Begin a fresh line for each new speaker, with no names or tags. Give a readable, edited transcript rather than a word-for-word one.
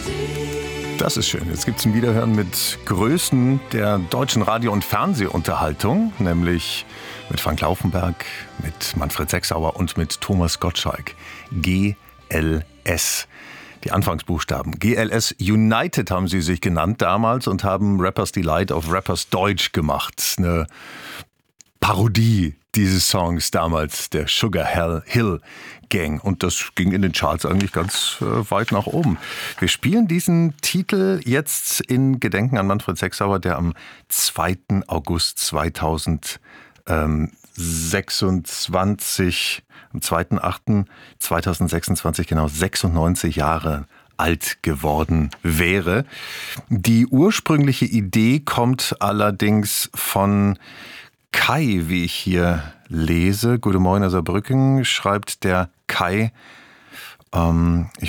Das ist schön. Jetzt gibt es ein Wiederhören mit Größen der deutschen Radio- und Fernsehunterhaltung, nämlich mit Frank Laufenberg, mit Manfred Sechsauer und mit Thomas Gottschalk. GLS. Die Anfangsbuchstaben. GLS United haben sie sich genannt damals und haben Rappers Delight auf Rappers Deutsch gemacht. Eine Parodie dieses Songs damals, der Sugar Hill Gang. Und das ging in den Charts eigentlich ganz weit nach oben. Wir spielen diesen Titel jetzt in Gedenken an Manfred Sechsauer, der am 2. August 2026, am 2.8.2026 genau 96 Jahre alt geworden wäre. Die ursprüngliche Idee kommt allerdings von Kai, wie ich hier lese. Guten Morgen, Saarbrücken, schreibt der Kai. Ich